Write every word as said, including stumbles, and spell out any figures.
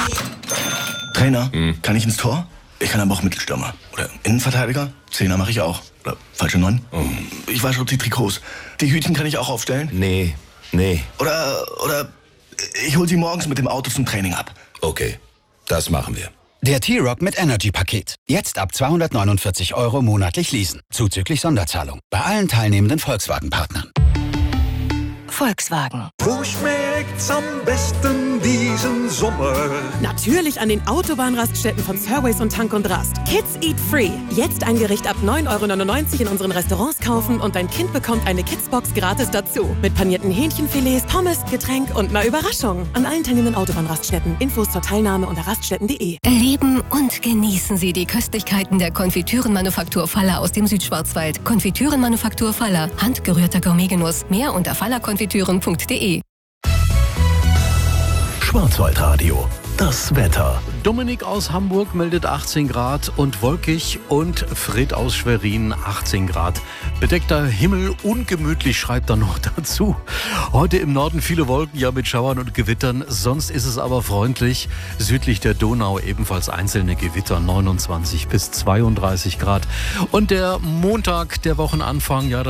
Trainer, hm. kann ich ins Tor? Ich kann aber auch Mittelstürmer. Oder Innenverteidiger? Zehner mache ich auch. Oder falsche Neun? Oh. Ich wasche auch die Trikots. Die Hütchen kann ich auch aufstellen? Nee, nee. Oder, oder ich hol sie morgens mit dem Auto zum Training ab. Okay, das machen wir. Der T-Rock mit Energy-Paket. Jetzt ab zweihundertneunundvierzig Euro monatlich leasen. Zuzüglich Sonderzahlung. Bei allen teilnehmenden Volkswagen-Partnern. Volkswagen. Wo schmeckt's am besten diesen Sommer? Natürlich an den Autobahnraststätten von Surways und Tank und Rast. Kids Eat Free. Jetzt ein Gericht ab neun Euro neunundneunzig in unseren Restaurants kaufen und dein Kind bekommt eine Kidsbox gratis dazu. Mit panierten Hähnchenfilets, Pommes, Getränk und einer Überraschung. An allen teilnehmenden Autobahnraststätten. Infos zur Teilnahme unter raststätten punkt de. Erleben und genießen Sie die Köstlichkeiten der Konfitürenmanufaktur Faller aus dem Südschwarzwald. Konfitürenmanufaktur Faller. Handgerührter Gourmetgenuss. Mehr unter fallerkonfitüren punkt de. Schwarzwaldradio. Das Wetter. Dominik aus Hamburg meldet achtzehn Grad und wolkig und Fred aus Schwerin achtzehn Grad. Bedeckter Himmel, ungemütlich, schreibt er noch dazu. Heute im Norden viele Wolken, ja mit Schauern und Gewittern. Sonst ist es aber freundlich. Südlich der Donau ebenfalls einzelne Gewitter, neunundzwanzig bis zweiunddreißig Grad. Und der Montag, der Wochenanfang, ja,